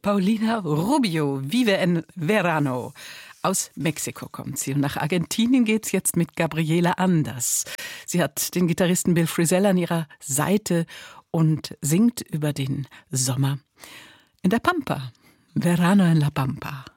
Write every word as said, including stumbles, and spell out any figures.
Paulina Rubio, Vive en Verano. Aus Mexiko kommt sie und nach Argentinien geht's jetzt mit Gabriela Anders. Sie hat den Gitarristen Bill Frisell an ihrer Seite und singt über den Sommer in der Pampa. Verano en la Pampa.